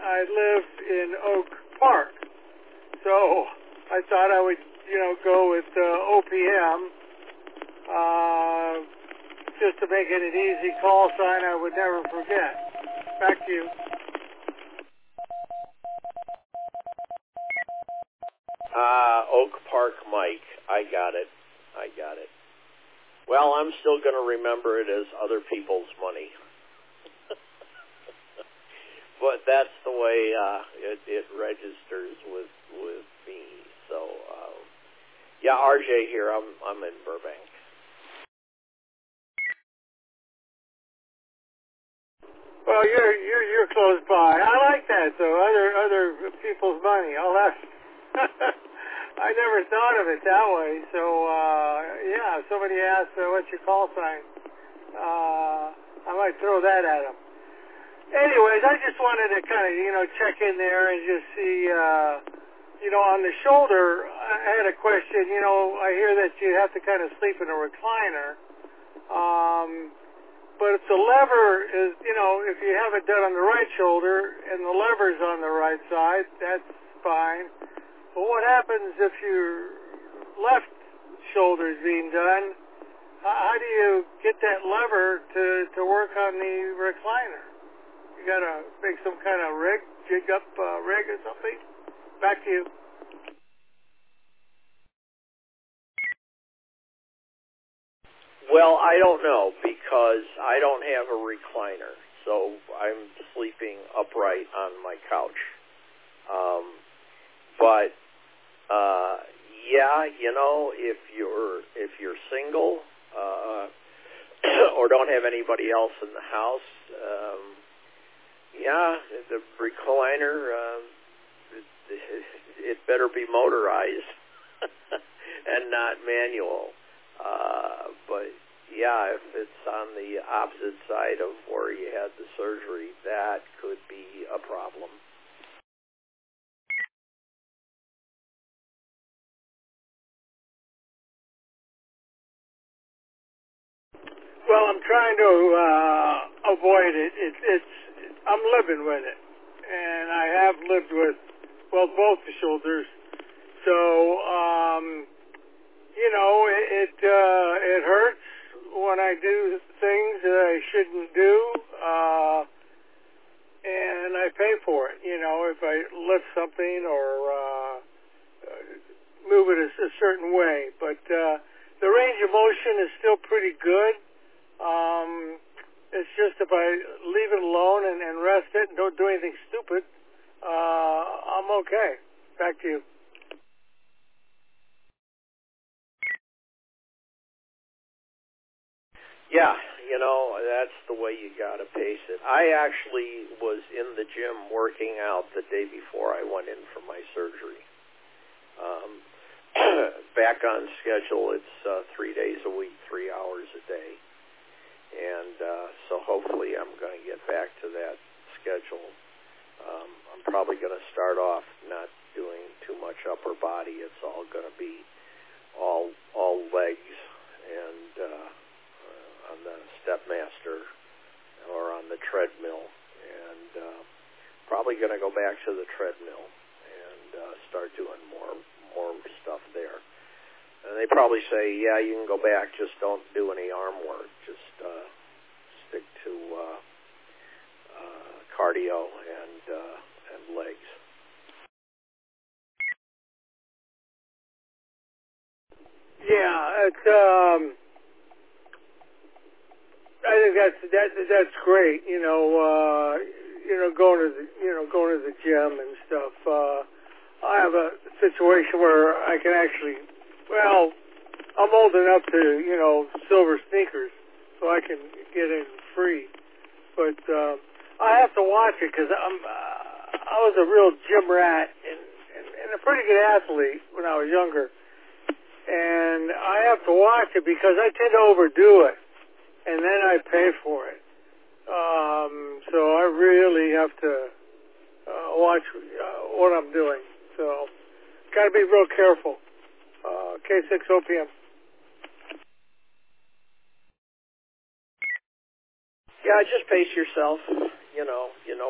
I lived in Oak Park. So I thought I would, go with OPM, just to make it an easy call sign I would never forget. Back to you. Oak Park Mike. I got it. Well, I'm still going to remember it as other people's money. But that's the way it registers with me. So, yeah, RJ here. I'm in Burbank. Well, you're close by. I like that though. Other people's money. Oh, that's. I never thought of it that way. So, yeah, if somebody asks, what's your call sign? I might throw that at them. Anyways, I just wanted to kind of, check in there and just see, on the shoulder, I had a question. I hear that you have to kind of sleep in a recliner. But if the lever is, if you have it done on the right shoulder and the lever's on the right side, that's fine. But what happens if your left shoulder is being done? How do you get that lever to work on the recliner? You got to make some kind of jig up rig or something? Back to you. Well, I don't know because I don't have a recliner, so I'm sleeping upright on my couch. But yeah, if you're single or don't have anybody else in the house, yeah, the recliner it better be motorized and not manual. But yeah, if it's on the opposite side of where you had the surgery, that could be a problem. Well, I'm trying to avoid it. I'm living with it, and I have lived with, both the shoulders. So, it hurts when I do things that I shouldn't do, and I pay for it. If I lift something or move it a certain way, but the range of motion is still pretty good. It's just if I leave it alone and rest it and don't do anything stupid, I'm okay. Back to you. Yeah, that's the way you got to pace it. I actually was in the gym working out the day before I went in for my surgery. Back on schedule, it's 3 days a week, 3 hours a day. And so hopefully I'm going to get back to that schedule. I'm probably going to start off not doing too much upper body. It's all going to be all legs and on the Stepmaster or on the treadmill. And probably going to go back to the treadmill and start doing more stuff there. And they probably say, yeah, you can go back, just don't do any arm work. Just stick to cardio and legs. Yeah, it's I think that's great. Going to the gym and stuff. I have a situation where I can actually, I'm old enough to, silver sneakers, so I can get in free. But I have to watch it because I was a real gym rat and a pretty good athlete when I was younger. And I have to watch it because I tend to overdo it, and then I pay for it. So I really have to watch what I'm doing. So got to be real careful. K6 OPM. Yeah, just pace yourself. You know